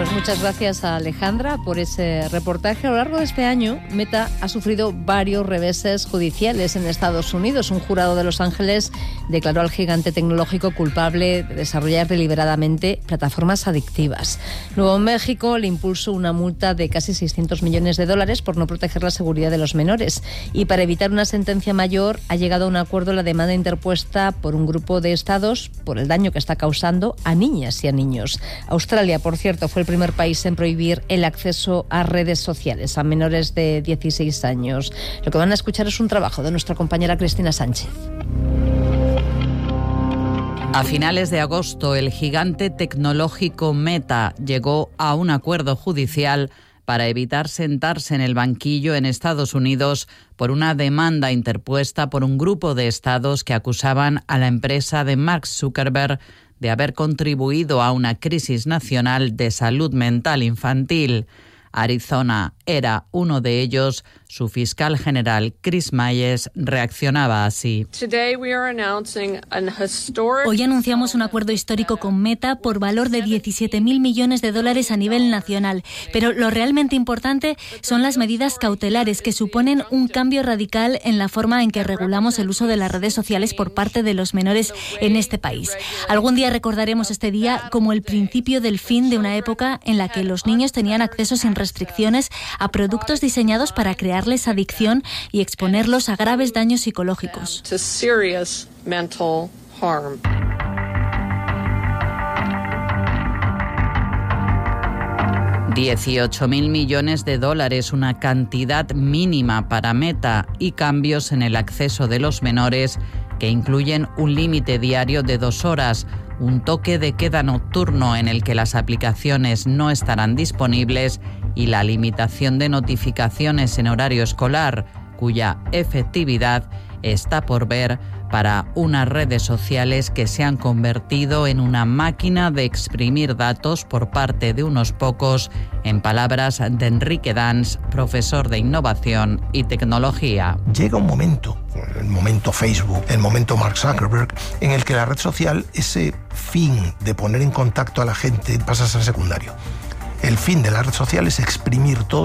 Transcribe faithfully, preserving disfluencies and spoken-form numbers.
Pues muchas gracias a Alejandra por ese reportaje. A lo largo de este año, Meta ha sufrido varios reveses judiciales en Estados Unidos. Un jurado de Los Ángeles declaró al gigante tecnológico culpable de desarrollar deliberadamente plataformas adictivas. Nuevo México le impuso una multa de casi seiscientos millones de dólares por no proteger la seguridad de los menores. Y para evitar una sentencia mayor, ha llegado a un acuerdo la demanda interpuesta por un grupo de estados por el daño que está causando a niñas y a niños. Australia, por cierto, fue el primer país en prohibir el acceso a redes sociales a menores de dieciséis años. Lo que van a escuchar es un trabajo de nuestra compañera Cristina Sánchez. A finales de agosto, el gigante tecnológico Meta llegó a un acuerdo judicial para evitar sentarse en el banquillo en Estados Unidos por una demanda interpuesta por un grupo de estados que acusaban a la empresa de Mark Zuckerberg de haber contribuido a una crisis nacional de salud mental infantil. Arizona era uno de ellos. Su fiscal general, Chris Mayes, reaccionaba así. Hoy anunciamos un acuerdo histórico con Meta por valor de diecisiete mil millones de dólares a nivel nacional. Pero lo realmente importante son las medidas cautelares que suponen un cambio radical en la forma en que regulamos el uso de las redes sociales por parte de los menores en este país. Algún día recordaremos este día como el principio del fin de una época en la que los niños tenían acceso sin restricciones a productos diseñados para crearles adicción y exponerlos a graves daños psicológicos. dieciocho mil millones de dólares, una cantidad mínima para Meta, y cambios en el acceso de los menores que incluyen un límite diario de dos horas, un toque de queda nocturno en el que las aplicaciones no estarán disponibles y la limitación de notificaciones en horario escolar, cuya efectividad está por ver para unas redes sociales que se han convertido en una máquina de exprimir datos por parte de unos pocos, en palabras de Enrique Dans, profesor de innovación y tecnología. Llega un momento, el momento Facebook, el momento Mark Zuckerberg, en el que la red social, ese fin de poner en contacto a la gente, pasa a ser secundario. El fin de la red social es exprimir todo